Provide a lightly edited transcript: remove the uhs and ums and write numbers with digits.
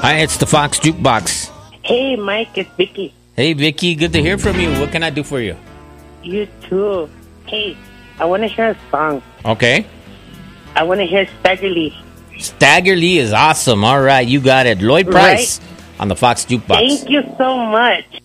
Hi, it's the Fox Jukebox. Hey, Mike, it's Vicky. Hey, Vicky, good to hear from you. What can I do for you? You too. Hey, I want to hear a song. Okay. I want to hear Stagger Lee. Stagger Lee is awesome. All right, you got it. Lloyd Price on the Fox Jukebox. Thank you so much.